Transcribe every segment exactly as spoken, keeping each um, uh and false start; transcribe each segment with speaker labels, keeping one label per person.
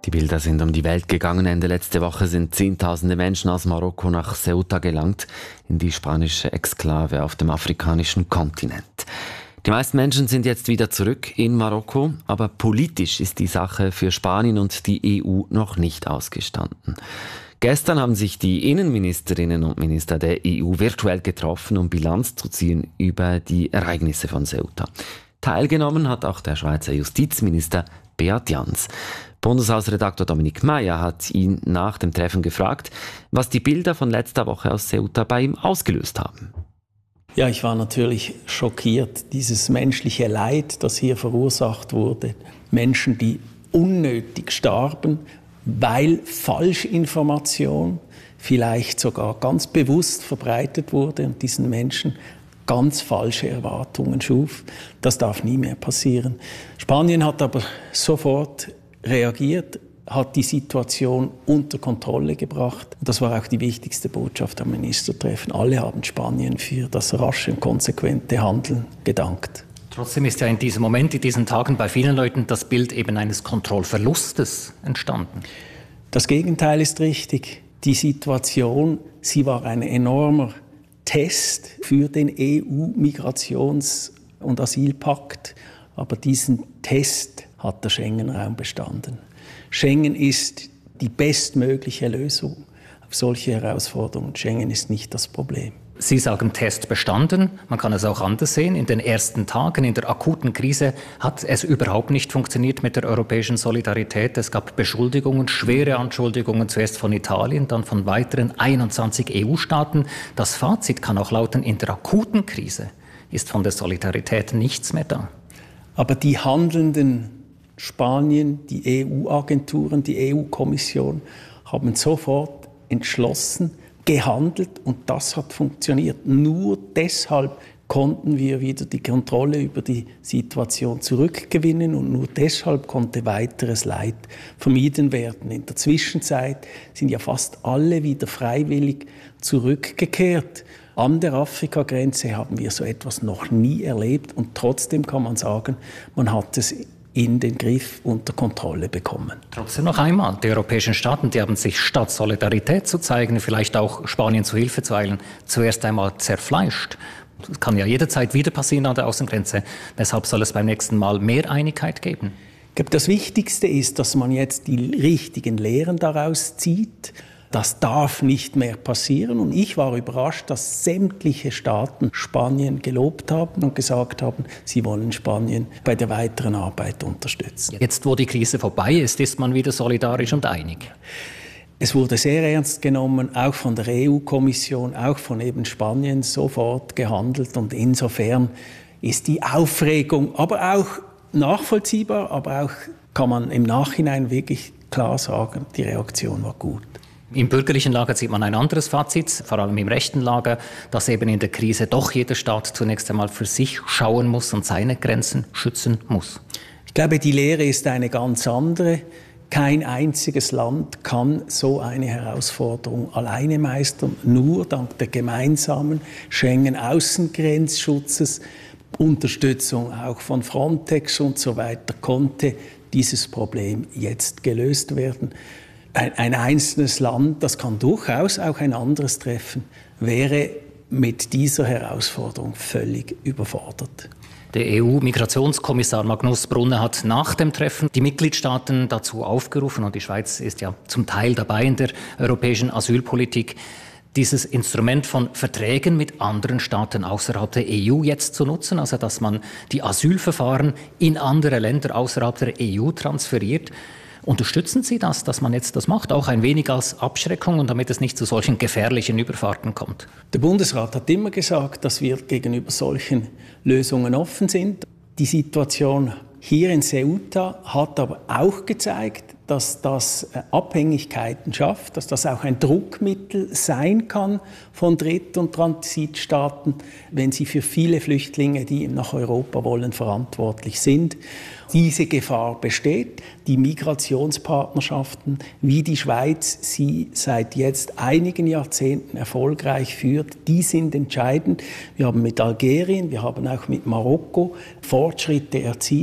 Speaker 1: Die Bilder sind um die Welt gegangen. Ende letzte Woche sind Zehntausende Menschen aus Marokko nach Ceuta gelangt, in die spanische Exklave auf dem afrikanischen Kontinent. Die meisten Menschen sind jetzt wieder zurück in Marokko, aber politisch ist die Sache für Spanien und die E U noch nicht ausgestanden. Gestern haben sich die Innenministerinnen und Minister der E U virtuell getroffen, um Bilanz zu ziehen über die Ereignisse von Ceuta. Teilgenommen hat auch der Schweizer Justizminister Beat Jans. Bundeshausredaktor Dominik Meier hat ihn nach dem Treffen gefragt, was die Bilder von letzter Woche aus Ceuta bei ihm ausgelöst haben.
Speaker 2: Ja, ich war natürlich schockiert. Dieses menschliche Leid, das hier verursacht wurde. Menschen, die unnötig starben, weil Falschinformation vielleicht sogar ganz bewusst verbreitet wurde und diesen Menschen ganz falsche Erwartungen schuf. Das darf nie mehr passieren. Spanien hat aber sofort reagiert, hat die Situation unter Kontrolle gebracht. Und das war auch die wichtigste Botschaft am Ministertreffen. Alle haben Spanien für das rasche und konsequente Handeln gedankt.
Speaker 3: Trotzdem ist ja in diesem Moment, in diesen Tagen bei vielen Leuten das Bild eben eines Kontrollverlustes entstanden.
Speaker 2: Das Gegenteil ist richtig. Die Situation, sie war ein enormer Test für den E U-Migrations- und Asylpakt. Aber diesen Test hat der Schengen-Raum bestanden. Schengen ist die bestmögliche Lösung auf solche Herausforderungen. Schengen ist nicht das Problem.
Speaker 3: Sie sagen Test bestanden. Man kann es auch anders sehen. In den ersten Tagen, in der akuten Krise, hat es überhaupt nicht funktioniert mit der europäischen Solidarität. Es gab Beschuldigungen, schwere Anschuldigungen, zuerst von Italien, dann von weiteren einundzwanzig E U-Staaten. Das Fazit kann auch lauten, in der akuten Krise ist von der Solidarität nichts mehr da.
Speaker 2: Aber die handelnden Spanien, die E U-Agenturen, die E U-Kommission haben sofort entschlossen, gehandelt und das hat funktioniert. Nur deshalb konnten wir wieder die Kontrolle über die Situation zurückgewinnen und nur deshalb konnte weiteres Leid vermieden werden. In der Zwischenzeit sind ja fast alle wieder freiwillig zurückgekehrt. An der Afrikagrenze haben wir so etwas noch nie erlebt und trotzdem kann man sagen, man hat es in den Griff unter Kontrolle bekommen.
Speaker 3: Trotzdem noch einmal, die europäischen Staaten, die haben sich statt Solidarität zu zeigen, vielleicht auch Spanien zu Hilfe zu eilen, zuerst einmal zerfleischt. Das kann ja jederzeit wieder passieren an der Außengrenze. Deshalb soll es beim nächsten Mal mehr Einigkeit geben.
Speaker 2: Ich glaube, das Wichtigste ist, dass man jetzt die richtigen Lehren daraus zieht. Das darf nicht mehr passieren. Und ich war überrascht, dass sämtliche Staaten Spanien gelobt haben und gesagt haben, sie wollen Spanien bei der weiteren Arbeit unterstützen.
Speaker 3: Jetzt, wo die Krise vorbei ist, ist man wieder solidarisch und einig.
Speaker 2: Es wurde sehr ernst genommen, auch von der E U-Kommission, auch von eben Spanien sofort gehandelt. Und insofern ist die Aufregung aber auch nachvollziehbar, aber auch kann man im Nachhinein wirklich klar sagen, die Reaktion war gut.
Speaker 3: Im bürgerlichen Lager sieht man ein anderes Fazit, vor allem im rechten Lager, dass eben in der Krise doch jeder Staat zunächst einmal für sich schauen muss und seine Grenzen schützen muss.
Speaker 2: Ich glaube, die Lehre ist eine ganz andere. Kein einziges Land kann so eine Herausforderung alleine meistern. Nur dank der gemeinsamen Schengen-Außengrenzschutzes, Unterstützung auch von Frontex und so weiter, konnte dieses Problem jetzt gelöst werden. Ein, ein einzelnes Land, das kann durchaus auch ein anderes treffen, wäre mit dieser Herausforderung völlig überfordert.
Speaker 3: Der E U-Migrationskommissar Magnus Brunner hat nach dem Treffen die Mitgliedstaaten dazu aufgerufen, und die Schweiz ist ja zum Teil dabei in der europäischen Asylpolitik, dieses Instrument von Verträgen mit anderen Staaten außerhalb der E U jetzt zu nutzen, also dass man die Asylverfahren in andere Länder außerhalb der E U transferiert. Unterstützen Sie das, dass man jetzt das macht, auch ein wenig als Abschreckung und damit es nicht zu solchen gefährlichen Überfahrten kommt?
Speaker 2: Der Bundesrat hat immer gesagt, dass wir gegenüber solchen Lösungen offen sind. Die Situation hier in Ceuta hat aber auch gezeigt, dass das Abhängigkeiten schafft, dass das auch ein Druckmittel sein kann von Dritt- und Transitstaaten, wenn sie für viele Flüchtlinge, die nach Europa wollen, verantwortlich sind. Diese Gefahr besteht. Die Migrationspartnerschaften, wie die Schweiz sie seit jetzt einigen Jahrzehnten erfolgreich führt, die sind entscheidend. Wir haben mit Algerien, wir haben auch mit Marokko Fortschritte erzielt.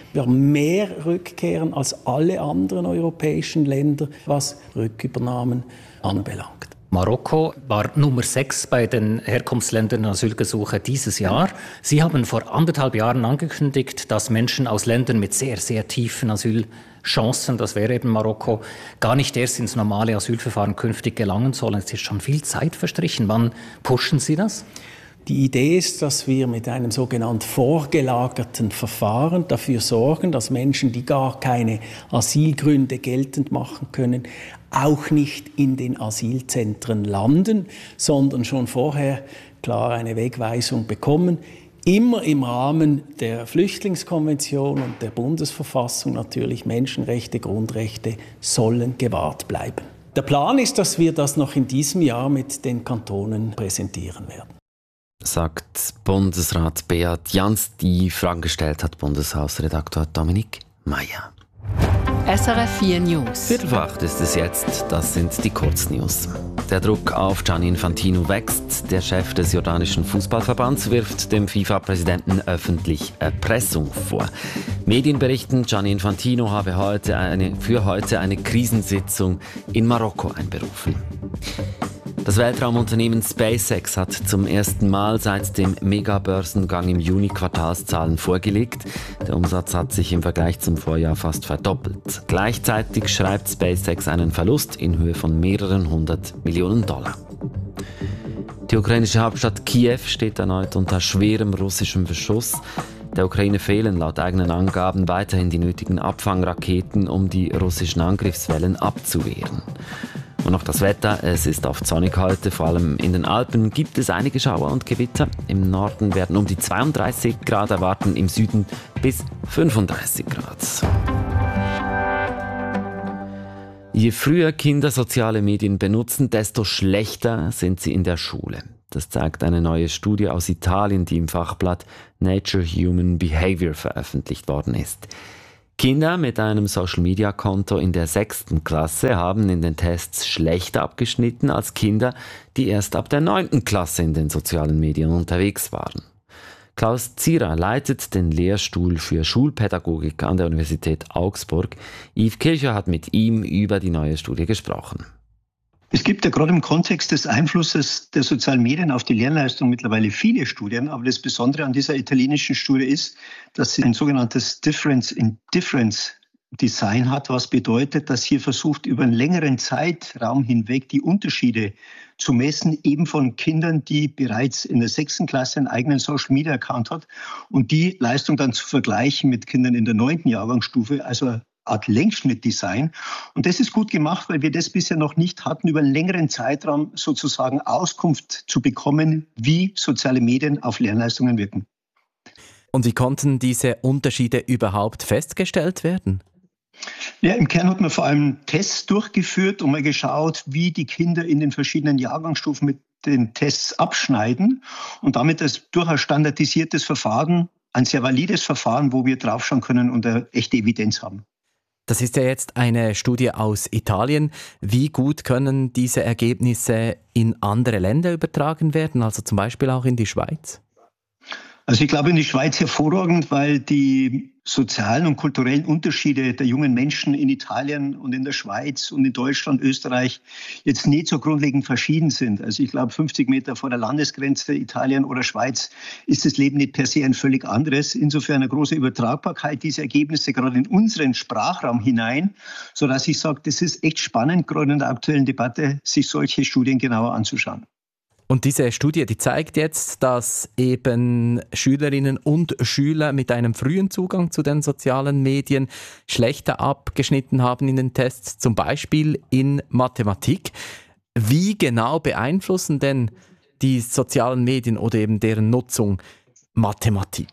Speaker 2: Wir haben mehr Rückkehren als alle anderen europäischen Länder, was Rückübernahmen anbelangt.
Speaker 3: Marokko war Nummer sechs bei den Herkunftsländern Asylgesuche dieses Jahr. Sie haben vor anderthalb Jahren angekündigt, dass Menschen aus Ländern mit sehr, sehr tiefen Asylchancen, das wäre eben Marokko, gar nicht erst ins normale Asylverfahren künftig gelangen sollen. Es ist schon viel Zeit verstrichen. Wann pushen Sie das?
Speaker 2: Die Idee ist, dass wir mit einem sogenannten vorgelagerten Verfahren dafür sorgen, dass Menschen, die gar keine Asylgründe geltend machen können, auch nicht in den Asylzentren landen, sondern schon vorher klar eine Wegweisung bekommen. Immer im Rahmen der Flüchtlingskonvention und der Bundesverfassung natürlich. Menschenrechte, Grundrechte sollen gewahrt bleiben. Der Plan ist, dass wir das noch in diesem Jahr mit den Kantonen präsentieren werden.
Speaker 1: Sagt Bundesrat Beat Jans. Die Fragen gestellt hat Bundeshausredaktor Dominik Mayer.
Speaker 4: S R F vier News.
Speaker 1: Viertel vor acht ist es jetzt. Das sind die Kurznews. Der Druck auf Gianni Infantino wächst. Der Chef des jordanischen Fußballverbands wirft dem FIFA-Präsidenten öffentlich Erpressung vor. Medien berichten, Gianni Infantino habe heute eine, für heute eine Krisensitzung in Marokko einberufen. Das Weltraumunternehmen SpaceX hat zum ersten Mal seit dem Megabörsengang im Juni Quartalszahlen vorgelegt. Der Umsatz hat sich im Vergleich zum Vorjahr fast verdoppelt. Gleichzeitig schreibt SpaceX einen Verlust in Höhe von mehreren hundert Millionen Dollar. Die ukrainische Hauptstadt Kiew steht erneut unter schwerem russischem Beschuss. Der Ukraine fehlen laut eigenen Angaben weiterhin die nötigen Abfangraketen, um die russischen Angriffswellen abzuwehren. Und noch das Wetter. Es ist oft sonnig heute, vor allem in den Alpen gibt es einige Schauer und Gewitter. Im Norden werden um die zweiunddreißig Grad erwarten, im Süden bis fünfunddreißig Grad. Je früher Kinder soziale Medien benutzen, desto schlechter sind sie in der Schule. Das zeigt eine neue Studie aus Italien, die im Fachblatt Nature Human Behavior veröffentlicht worden ist. Kinder mit einem Social-Media-Konto in der sechsten Klasse haben in den Tests schlechter abgeschnitten als Kinder, die erst ab der neunten Klasse in den sozialen Medien unterwegs waren. Klaus Zierer leitet den Lehrstuhl für Schulpädagogik an der Universität Augsburg. Yves Kircher hat mit ihm über die neue Studie gesprochen.
Speaker 5: Es gibt ja gerade im Kontext des Einflusses der sozialen Medien auf die Lernleistung mittlerweile viele Studien, aber das Besondere an dieser italienischen Studie ist, dass sie ein sogenanntes Difference in Difference Design hat, was bedeutet, dass hier versucht, über einen längeren Zeitraum hinweg die Unterschiede zu messen, eben von Kindern, die bereits in der sechsten Klasse einen eigenen Social-Media-Account hat und die Leistung dann zu vergleichen mit Kindern in der neunten Jahrgangsstufe, also Art Längsschnittdesign. Und das ist gut gemacht, weil wir das bisher noch nicht hatten, über einen längeren Zeitraum sozusagen Auskunft zu bekommen, wie soziale Medien auf Lernleistungen wirken.
Speaker 6: Und wie konnten diese Unterschiede überhaupt festgestellt werden?
Speaker 5: Ja, im Kern hat man vor allem Tests durchgeführt und mal geschaut, wie die Kinder in den verschiedenen Jahrgangsstufen mit den Tests abschneiden und damit das durchaus standardisiertes Verfahren, ein sehr valides Verfahren, wo wir draufschauen können und eine echte Evidenz haben.
Speaker 6: Das ist ja jetzt eine Studie aus Italien. Wie gut können diese Ergebnisse in andere Länder übertragen werden, also zum Beispiel auch in die Schweiz?
Speaker 5: Also ich glaube in die Schweiz hervorragend, weil die sozialen und kulturellen Unterschiede der jungen Menschen in Italien und in der Schweiz und in Deutschland, Österreich jetzt nicht so grundlegend verschieden sind. Also ich glaube, fünfzig Meter vor der Landesgrenze Italien oder Schweiz ist das Leben nicht per se ein völlig anderes. Insofern eine große Übertragbarkeit dieser Ergebnisse gerade in unseren Sprachraum hinein, sodass ich sage, das ist echt spannend, gerade in der aktuellen Debatte, sich solche Studien genauer anzuschauen.
Speaker 6: Und diese Studie, die zeigt jetzt, dass eben Schülerinnen und Schüler mit einem frühen Zugang zu den sozialen Medien schlechter abgeschnitten haben in den Tests, zum Beispiel in Mathematik. Wie genau beeinflussen denn die sozialen Medien oder eben deren Nutzung Mathematik?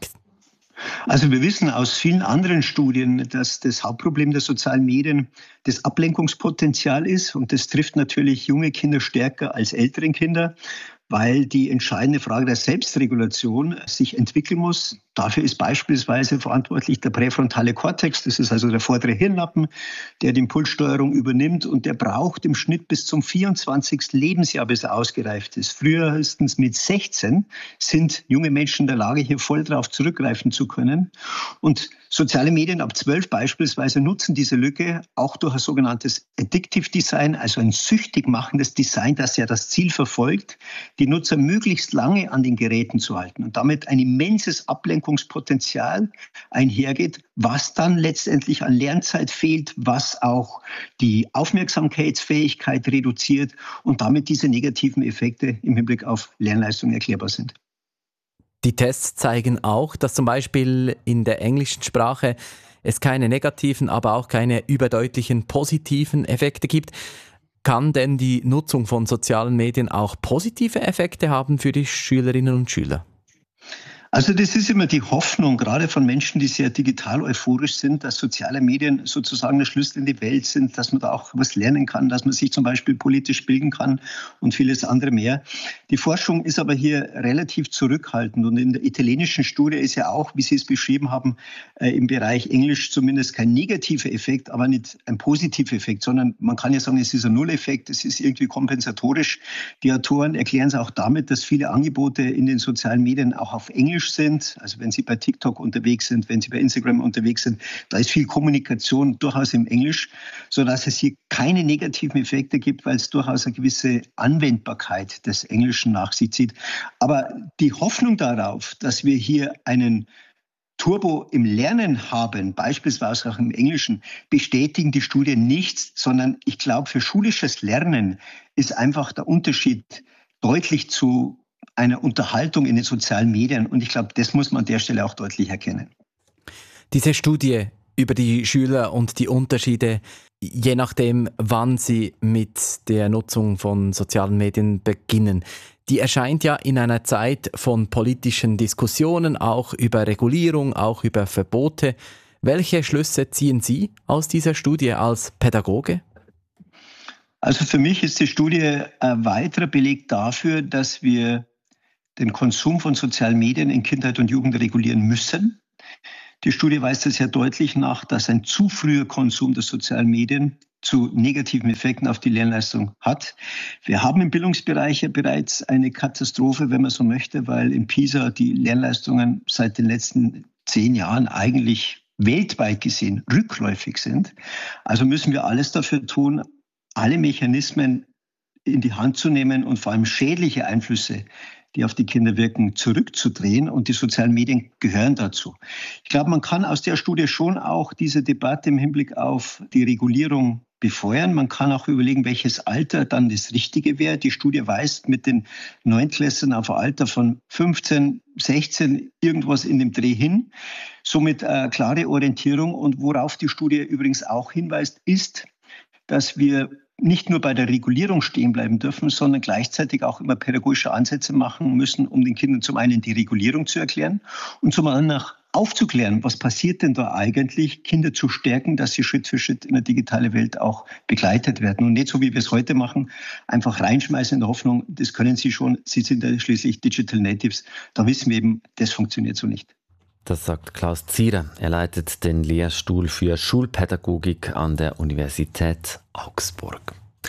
Speaker 5: Also wir wissen aus vielen anderen Studien, dass das Hauptproblem der sozialen Medien das Ablenkungspotenzial ist. Und das trifft natürlich junge Kinder stärker als ältere Kinder, weil die entscheidende Frage der Selbstregulation sich entwickeln muss. Dafür ist beispielsweise verantwortlich der präfrontale Kortex, das ist also der vordere Hirnlappen, der die Impulssteuerung übernimmt und der braucht im Schnitt bis zum vierundzwanzigsten Lebensjahr, bis er ausgereift ist. Frühestens mit sechzehn sind junge Menschen in der Lage, hier voll darauf zurückgreifen zu können. Und soziale Medien ab zwölf beispielsweise nutzen diese Lücke auch durch ein sogenanntes Addictive Design, also ein süchtig machendes Design, das ja das Ziel verfolgt, die Nutzer möglichst lange an den Geräten zu halten und damit ein immenses Ablenkungspotenzial einhergeht, was dann letztendlich an Lernzeit fehlt, was auch die Aufmerksamkeitsfähigkeit reduziert und damit diese negativen Effekte im Hinblick auf Lernleistung erklärbar sind.
Speaker 6: Die Tests zeigen auch, dass zum Beispiel in der englischen Sprache es keine negativen, aber auch keine überdeutlichen positiven Effekte gibt. Kann denn die Nutzung von sozialen Medien auch positive Effekte haben für die Schülerinnen und Schüler?
Speaker 5: Also das ist immer die Hoffnung, gerade von Menschen, die sehr digital euphorisch sind, dass soziale Medien sozusagen der Schlüssel in die Welt sind, dass man da auch was lernen kann, dass man sich zum Beispiel politisch bilden kann und vieles andere mehr. Die Forschung ist aber hier relativ zurückhaltend und in der italienischen Studie ist ja auch, wie Sie es beschrieben haben, äh, im Bereich Englisch zumindest kein negativer Effekt, aber nicht ein positiver Effekt, sondern man kann ja sagen, es ist ein Nulleffekt, es ist irgendwie kompensatorisch. Die Autoren erklären es auch damit, dass viele Angebote in den sozialen Medien auch auf Englisch sind, also wenn Sie bei TikTok unterwegs sind, wenn Sie bei Instagram unterwegs sind, da ist viel Kommunikation durchaus im Englisch, sodass es hier keine negativen Effekte gibt, weil es durchaus eine gewisse Anwendbarkeit des Englischen nach sich zieht. Aber die Hoffnung darauf, dass wir hier einen Turbo im Lernen haben, beispielsweise auch im Englischen, bestätigen die Studien nichts, sondern ich glaube, für schulisches Lernen ist einfach der Unterschied deutlich zu einer Unterhaltung in den sozialen Medien. Und ich glaube, das muss man an der Stelle auch deutlich erkennen.
Speaker 6: Diese Studie über die Schüler und die Unterschiede, je nachdem, wann sie mit der Nutzung von sozialen Medien beginnen, die erscheint ja in einer Zeit von politischen Diskussionen, auch über Regulierung, auch über Verbote. Welche Schlüsse ziehen Sie aus dieser Studie als Pädagoge?
Speaker 5: Also für mich ist die Studie ein weiterer Beleg dafür, dass wir den Konsum von sozialen Medien in Kindheit und Jugend regulieren müssen. Die Studie weist es sehr deutlich nach, dass ein zu früher Konsum der sozialen Medien zu negativen Effekten auf die Lernleistung hat. Wir haben im Bildungsbereich ja bereits eine Katastrophe, wenn man so möchte, weil in PISA die Lernleistungen seit den letzten zehn Jahren eigentlich weltweit gesehen rückläufig sind. Also müssen wir alles dafür tun, alle Mechanismen in die Hand zu nehmen und vor allem schädliche Einflüsse, die auf die Kinder wirken, zurückzudrehen. Und die sozialen Medien gehören dazu. Ich glaube, man kann aus der Studie schon auch diese Debatte im Hinblick auf die Regulierung befeuern. Man kann auch überlegen, welches Alter dann das Richtige wäre. Die Studie weist mit den Neuntklässlern auf ein Alter von fünfzehn, sechzehn, irgendwas in dem Dreh hin. Somit eine klare Orientierung. Und worauf die Studie übrigens auch hinweist, ist, dass wir nicht nur bei der Regulierung stehen bleiben dürfen, sondern gleichzeitig auch immer pädagogische Ansätze machen müssen, um den Kindern zum einen die Regulierung zu erklären und zum anderen auch aufzuklären, was passiert denn da eigentlich, Kinder zu stärken, dass sie Schritt für Schritt in der digitalen Welt auch begleitet werden und nicht so, wie wir es heute machen, einfach reinschmeißen in der Hoffnung, das können sie schon, sie sind ja schließlich Digital Natives. Da wissen wir eben, das funktioniert so nicht.
Speaker 1: Das sagt Klaus Zierer. Er leitet den Lehrstuhl für Schulpädagogik an der Universität Augsburg.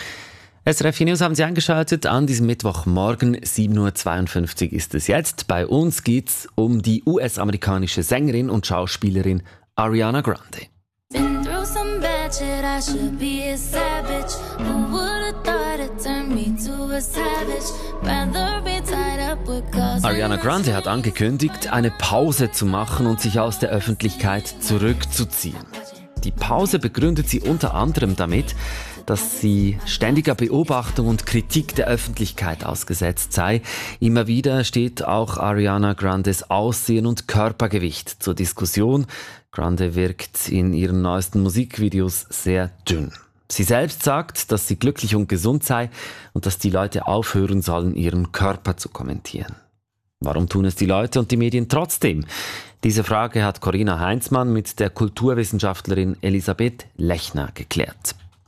Speaker 1: S R F vier News haben Sie eingeschaltet an diesem Mittwochmorgen. sieben Uhr zweiundfünfzig ist es jetzt. Bei uns geht es um die U S-amerikanische Sängerin und Schauspielerin Ariana Grande. Been through some bad shit, I should be a savage. Who would've thought it turned me to a savage? Rather be tied up with cause. Ariana Grande hat angekündigt, eine Pause zu machen und sich aus der Öffentlichkeit zurückzuziehen. Die Pause begründet sie unter anderem damit, dass sie ständiger Beobachtung und Kritik der Öffentlichkeit ausgesetzt sei. Immer wieder steht auch Ariana Grandes Aussehen und Körpergewicht zur Diskussion. Grande wirkt in ihren neuesten Musikvideos sehr dünn. Sie selbst sagt, dass sie glücklich und gesund sei und dass die Leute aufhören sollen, ihren Körper zu kommentieren. Warum tun es die Leute und die Medien trotzdem? Diese Frage hat Corinna Heinzmann mit der Kulturwissenschaftlerin Elisabeth Lechner geklärt.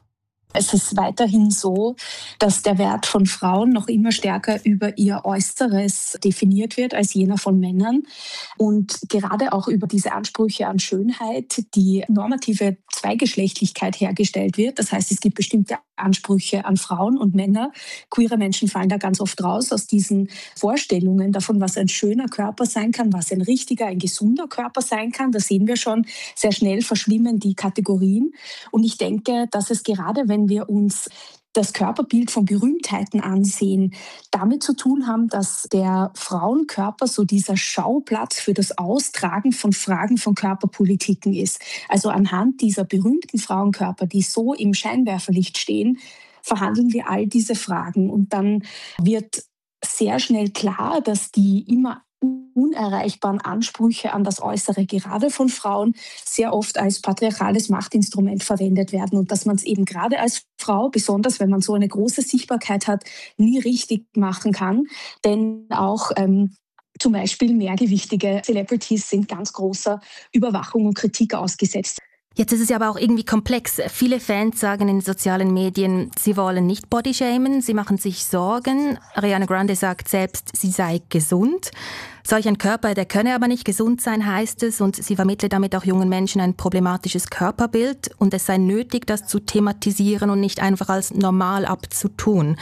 Speaker 7: Es ist weiterhin so, dass der Wert von Frauen noch immer stärker über ihr Äußeres definiert wird als jener von Männern. Und gerade auch über diese Ansprüche an Schönheit, die normative Zweigeschlechtlichkeit hergestellt wird. Das heißt, es gibt bestimmte Ansprüche an Frauen und Männer. Queere Menschen fallen da ganz oft raus aus diesen Vorstellungen davon, was ein schöner Körper sein kann, was ein richtiger, ein gesunder Körper sein kann. Da sehen wir schon, sehr schnell verschwimmen die Kategorien. Und ich denke, dass es gerade, wenn wir uns das Körperbild von Berühmtheiten ansehen, damit zu tun haben, dass der Frauenkörper so dieser Schauplatz für das Austragen von Fragen von Körperpolitiken ist. Also anhand dieser berühmten Frauenkörper, die so im Scheinwerferlicht stehen, verhandeln wir all diese Fragen. Und dann wird sehr schnell klar, dass die immer unerreichbaren Ansprüche an das Äußere, gerade von Frauen, sehr oft als patriarchales Machtinstrument verwendet werden und dass man es eben gerade als Frau, besonders wenn man so eine große Sichtbarkeit hat, nie richtig machen kann. Denn auch ähm, zum Beispiel mehrgewichtige Celebrities sind ganz großer Überwachung und Kritik ausgesetzt.
Speaker 8: Jetzt ist es ja aber auch irgendwie komplex. Viele Fans sagen in den sozialen Medien, sie wollen nicht bodyshamen, sie machen sich Sorgen. Ariana Grande sagt selbst, sie sei gesund. Solch ein Körper, der könne aber nicht gesund sein, heißt es. Und sie vermittelt damit auch jungen Menschen ein problematisches Körperbild. Und es sei nötig, das zu thematisieren und nicht einfach als normal abzutun.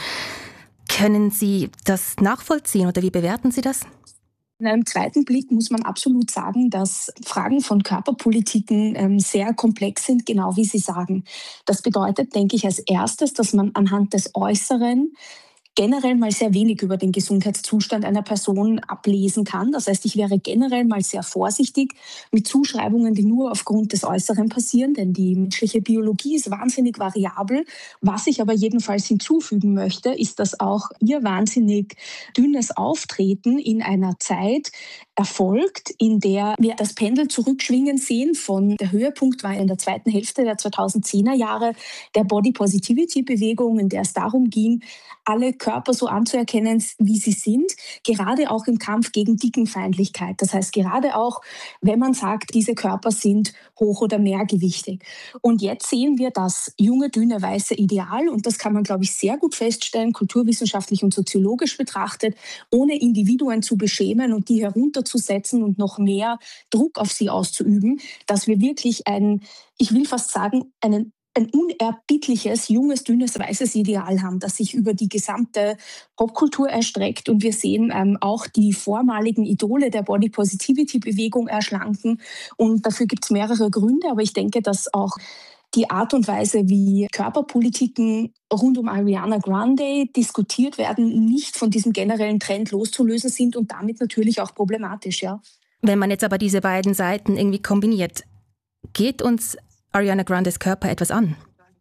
Speaker 8: Können Sie das nachvollziehen oder wie bewerten Sie das?
Speaker 7: In einem zweiten Blick muss man absolut sagen, dass Fragen von Körperpolitiken ähm, sehr komplex sind, genau wie Sie sagen. Das bedeutet, denke ich, als erstes, dass man anhand des Äußeren generell mal sehr wenig über den Gesundheitszustand einer Person ablesen kann. Das heißt, ich wäre generell mal sehr vorsichtig mit Zuschreibungen, die nur aufgrund des Äußeren passieren, denn die menschliche Biologie ist wahnsinnig variabel. Was ich aber jedenfalls hinzufügen möchte, ist, dass auch ihr wahnsinnig dünnes Auftreten in einer Zeit erfolgt, in der wir das Pendel zurückschwingen sehen. Von der Höhepunkt war in der zweiten Hälfte der zweitausendzehner Jahre der Body-Positivity-Bewegung, in der es darum ging, alle Körper so anzuerkennen, wie sie sind, gerade auch im Kampf gegen Dickenfeindlichkeit. Das heißt, gerade auch, wenn man sagt, diese Körper sind hoch- oder mehrgewichtig. Und jetzt sehen wir das junge, dünne, weiße Ideal, und das kann man, glaube ich, sehr gut feststellen, kulturwissenschaftlich und soziologisch betrachtet, ohne Individuen zu beschämen und die herunterzusetzen und noch mehr Druck auf sie auszuüben, dass wir wirklich ein, ich will fast sagen, einen ein unerbittliches, junges, dünnes, weißes Ideal haben, das sich über die gesamte Popkultur erstreckt. Und wir sehen ähm, auch die vormaligen Idole der Body-Positivity-Bewegung erschlanken. Und dafür gibt es mehrere Gründe. Aber ich denke, dass auch die Art und Weise, wie Körperpolitiken rund um Ariana Grande diskutiert werden, nicht von diesem generellen Trend loszulösen sind und damit natürlich auch problematisch, ja.
Speaker 8: Wenn man jetzt aber diese beiden Seiten irgendwie kombiniert, geht uns Ariana Grandes Körper etwas an?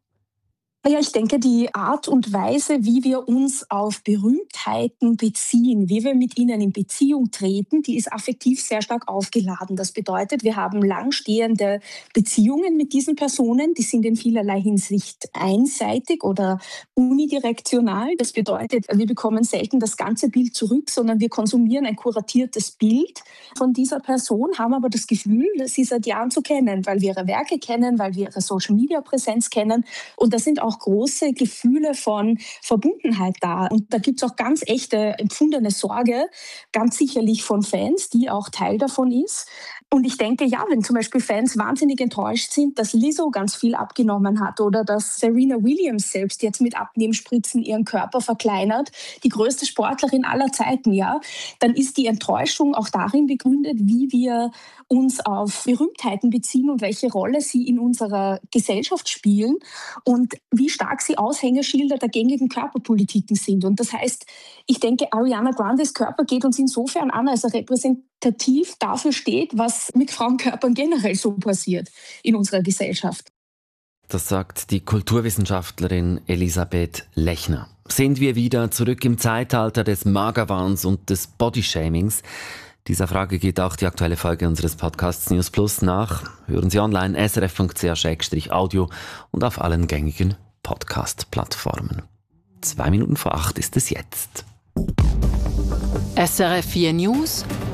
Speaker 7: Ja, ich denke, die Art und Weise, wie wir uns auf Berühmtheiten beziehen, wie wir mit ihnen in Beziehung treten, die ist affektiv sehr stark aufgeladen. Das bedeutet, wir haben langstehende Beziehungen mit diesen Personen, die sind in vielerlei Hinsicht einseitig oder unidirektional. Das bedeutet, wir bekommen selten das ganze Bild zurück, sondern wir konsumieren ein kuratiertes Bild von dieser Person, haben aber das Gefühl, sie seit Jahren zu kennen, weil wir ihre Werke kennen, weil wir ihre Social-Media-Präsenz kennen. Und das sind auch große Gefühle von Verbundenheit da. Und da gibt es auch ganz echte empfundene Sorge, ganz sicherlich von Fans, die auch Teil davon ist. Und ich denke, ja, wenn zum Beispiel Fans wahnsinnig enttäuscht sind, dass Lizzo ganz viel abgenommen hat oder dass Serena Williams selbst jetzt mit Abnehmspritzen ihren Körper verkleinert, die größte Sportlerin aller Zeiten, ja, dann ist die Enttäuschung auch darin begründet, wie wir uns auf Berühmtheiten beziehen und welche Rolle sie in unserer Gesellschaft spielen und wie stark sie Aushängeschilder der gängigen Körperpolitiken sind. Und das heißt, ich denke, Ariana Grandes Körper geht uns insofern an, als er repräsentativ dafür steht, was mit Frauenkörpern generell so passiert in unserer Gesellschaft.
Speaker 1: Das sagt die Kulturwissenschaftlerin Elisabeth Lechner. Sind wir wieder zurück im Zeitalter des Magerwahns und des Bodyshamings? Dieser Frage geht auch die aktuelle Folge unseres Podcasts News Plus nach. Hören Sie online s r f punkt c h slash audio und auf allen gängigen Podcast-Plattformen. Zwei Minuten vor acht ist es jetzt.
Speaker 4: S R F vier News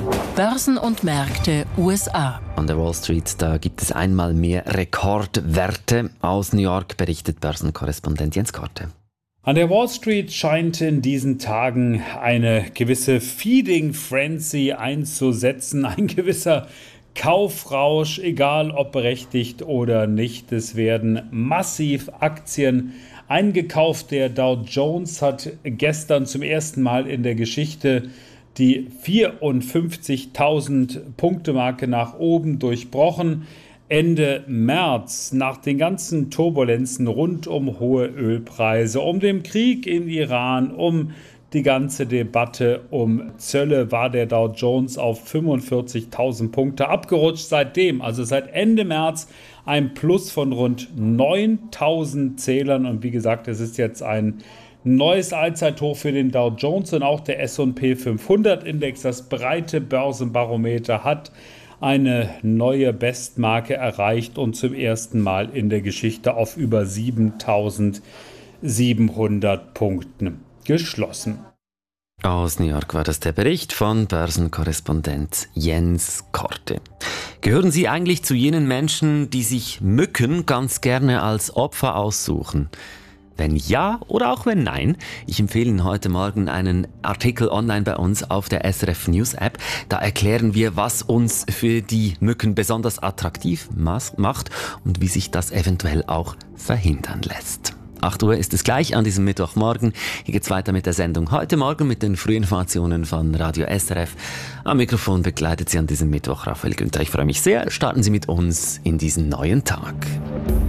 Speaker 4: Börsen und Märkte U S A.
Speaker 1: An der Wall Street, da gibt es einmal mehr Rekordwerte. Aus New York berichtet Börsenkorrespondent Jens Korte.
Speaker 9: An der Wall Street scheint in diesen Tagen eine gewisse Feeding Frenzy einzusetzen, ein gewisser Kaufrausch, egal ob berechtigt oder nicht. Es werden massiv Aktien eingekauft. Der Dow Jones hat gestern zum ersten Mal in der Geschichte die vierundfünfzigtausend Punkte Marke nach oben durchbrochen. Ende März, nach den ganzen Turbulenzen rund um hohe Ölpreise, um den Krieg in Iran, um die ganze Debatte um Zölle, war der Dow Jones auf fünfundvierzigtausend Punkte abgerutscht. Seitdem, also seit Ende März, ein Plus von rund neuntausend Zählern. Und wie gesagt, es ist jetzt ein neues Allzeithoch für den Dow Jones und auch der S und P fünfhundert Index. Das breite Börsenbarometer hat eine neue Bestmarke erreicht und zum ersten Mal in der Geschichte auf über siebentausendsiebenhundert Punkten geschlossen.
Speaker 1: Aus New York war das der Bericht von Börsenkorrespondent Jens Korte. Gehören Sie eigentlich zu jenen Menschen, die sich Mücken ganz gerne als Opfer aussuchen? Wenn ja oder auch wenn nein, ich empfehle Ihnen heute Morgen einen Artikel online bei uns auf der S R F News App. Da erklären wir, was uns für die Mücken besonders attraktiv macht und wie sich das eventuell auch verhindern lässt. acht Uhr ist es gleich an diesem Mittwochmorgen. Hier geht's weiter mit der Sendung heute Morgen mit den Frühinformationen von Radio S R F. Am Mikrofon begleitet Sie an diesem Mittwoch Raphael Günther. Ich freue mich sehr. Starten Sie mit uns in diesen neuen Tag.